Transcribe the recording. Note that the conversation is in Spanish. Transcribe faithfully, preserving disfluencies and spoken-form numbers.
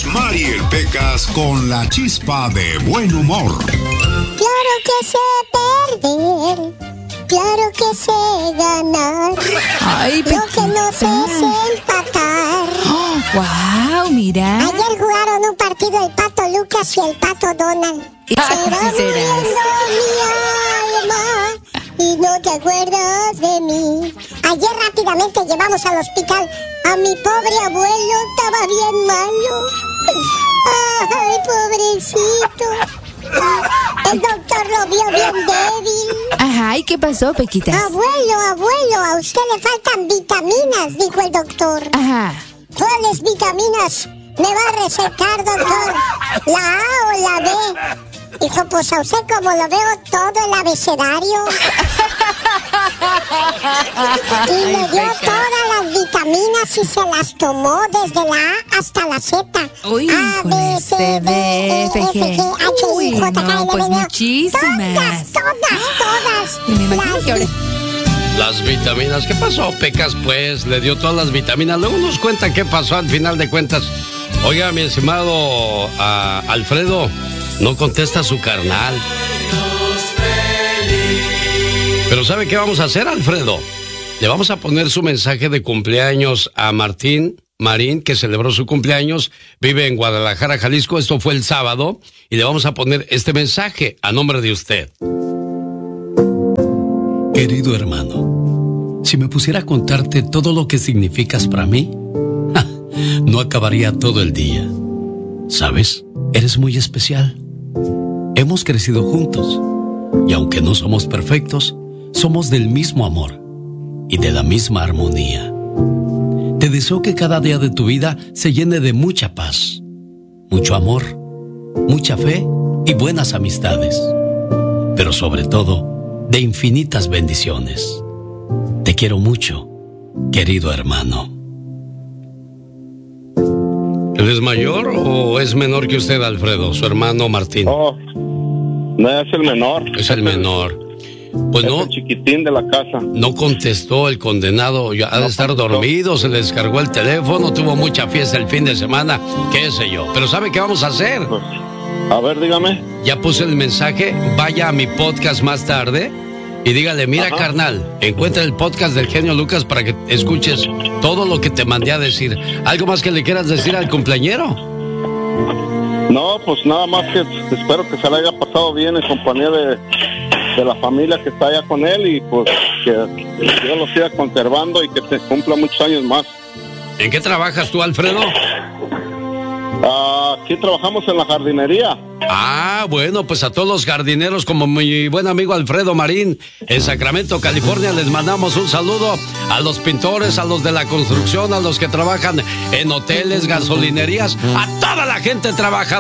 somos Mariel Pecas con la chispa de buen humor. Claro que sé perder, claro que sé ganar. Ay, Lo que no sé es empatar. Oh, wow, mira. Ayer jugaron un partido el Pato Lucas y el Pato Donald. Ah, Se va sí serás. muriendo mi alma y no te acuerdas de mí. Ayer rápidamente llevamos al hospital a mi pobre abuelo, estaba bien malo. Ay, pobrecito. El doctor lo vio bien débil. Ajá, ¿y qué pasó, Pequitas? Abuelo, abuelo, a usted le faltan vitaminas, dijo el doctor. Ajá. ¿Cuáles vitaminas me va a recetar, doctor? ¿La A o la B? Dijo, pues a usted como lo veo todo el abecedario. Y le dio todas las vitaminas y se las tomó desde la A hasta la Z. Uy, A, B, C, D, E, F, G, H, I, J, K, L, no, pues M, N, O. muchísimas. Todas, todas, todas. Y me imagino Las que ahora... Las vitaminas, ¿qué pasó, Pecas? Pues le dio todas las vitaminas. Luego nos cuenta qué pasó al final de cuentas. Oiga, mi estimado uh, Alfredo, no contesta su carnal. Pero ¿sabe qué vamos a hacer, Alfredo? Le vamos a poner su mensaje de cumpleaños a Martín Marín, que celebró su cumpleaños, vive en Guadalajara, Jalisco. Esto fue el sábado. Y le vamos a poner este mensaje a nombre de usted. Querido hermano, si me pusiera a contarte todo lo que significas para mí, ¡ja!, no acabaría todo el día. ¿Sabes? Eres muy especial. Hemos crecido juntos y aunque no somos perfectos, somos del mismo amor y de la misma armonía. Te deseo que cada día de tu vida se llene de mucha paz, mucho amor, mucha fe y buenas amistades, pero sobre todo, de infinitas bendiciones. Te quiero mucho, querido hermano. ¿Él es mayor o es menor que usted, Alfredo, su hermano Martín? Oh, no es el menor. Es el menor. Pues es no, el chiquitín de la casa. no contestó el condenado, ya ha de No estar contestó. dormido, se le descargó el teléfono, tuvo mucha fiesta el fin de semana, qué sé yo. Pero ¿sabe qué vamos a hacer? Pues, a ver, dígame. Ya puse el mensaje, vaya a mi podcast más tarde y dígale, mira, Ajá. carnal, encuentra el podcast del genio Lucas para que escuches todo lo que te mandé a decir. ¿Algo más que le quieras decir al cumpleañero? No, pues nada más que espero que se le haya pasado bien en compañía de, de la familia que está allá con él y pues que Dios lo siga conservando y que te cumpla muchos años más. ¿En qué trabajas tú, Alfredo? Uh, aquí trabajamos en la jardinería. Ah, bueno, pues a todos los jardineros, como mi buen amigo Alfredo Marín, en Sacramento, California, les mandamos un saludo a los pintores, a los de la construcción, a los que trabajan en hoteles, gasolinerías, a toda la gente trabajadora.